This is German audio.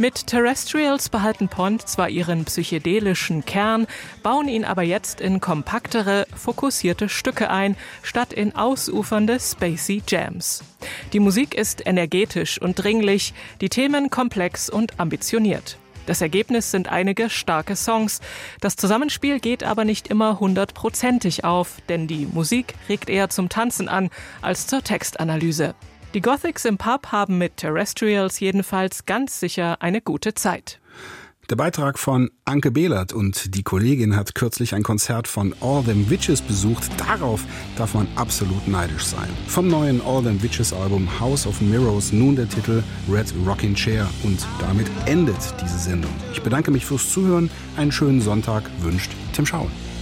Mit Terrestrials behalten Pond zwar ihren psychedelischen Kern, bauen ihn aber jetzt in kompaktere, fokussierte Stücke ein, statt in ausufernde spacey Jams. Die Musik ist energetisch und dringlich, die Themen komplex und ambitioniert. Das Ergebnis sind einige starke Songs. Das Zusammenspiel geht aber nicht immer 100%ig auf, denn die Musik regt eher zum Tanzen an als zur Textanalyse. Die Gothics im Pub haben mit Terrestrials jedenfalls ganz sicher eine gute Zeit. Der Beitrag von Anke Behlert, und die Kollegin hat kürzlich ein Konzert von All Them Witches besucht. Darauf darf man absolut neidisch sein. Vom neuen All Them Witches Album House of Mirrors nun der Titel Red Rocking Chair, und damit endet diese Sendung. Ich bedanke mich fürs Zuhören. Einen schönen Sonntag wünscht Tim Schauen.